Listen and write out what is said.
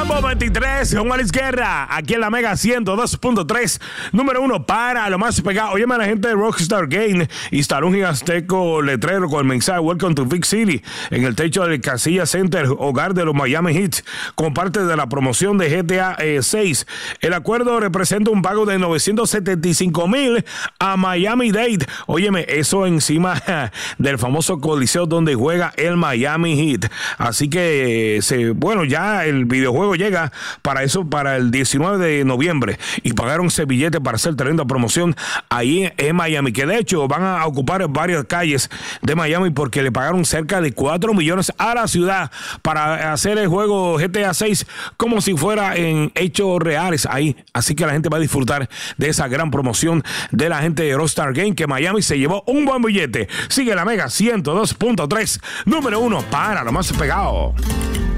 Mambo 23 con Alex Guerra, aquí en la Mega 102.3, número 1 para lo más pegado. Óyeme a la gente de Rockstar Game, instalaron un gigantesco letrero con el mensaje Welcome to Big City en el techo del Casilla Center, hogar de los Miami Heat, como parte de la promoción de GTA 6. El acuerdo representa un pago de $975,000 a Miami-Dade. Óyeme, eso encima del famoso coliseo donde juega el Miami Heat. Así que, ya el videojuego llega para eso, para el 19 de noviembre. Y pagaron ese billete para hacer tremenda promoción ahí en Miami. Que de hecho van a ocupar varias calles de Miami porque le pagaron cerca de 4 millones a la ciudad para hacer el juego GTA 6 como si fuera en hechos reales ahí. Así que la gente va a disfrutar de esa gran promoción de la gente de Rockstar Game, que Miami se llevó un buen billete. Sigue la Mega 102.3, número 1 para lo más pegado.